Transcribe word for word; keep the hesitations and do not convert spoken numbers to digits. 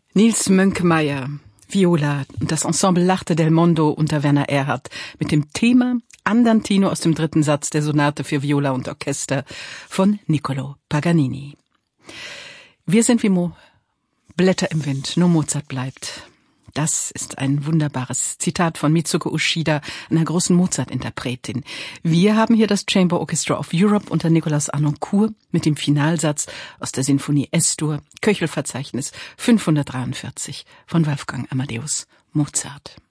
Nils Mönckemeyer, Viola und das Ensemble L'Arte del Mondo unter Werner Erhardt mit dem Thema Andantino aus dem dritten Satz der Sonate für Viola und Orchester von Niccolò Paganini. Wir sind wie Mo Blätter im Wind, nur Mozart bleibt. Das ist ein wunderbares Zitat von Mitsuko Ushida, einer großen Mozart-Interpretin. Wir haben hier das Chamber Orchestra of Europe unter Nicolas Harnoncourt mit dem Finalsatz aus der Sinfonie S-Dur, Köchelverzeichnis fünfhundertdreiundvierzig von Wolfgang Amadeus Mozart.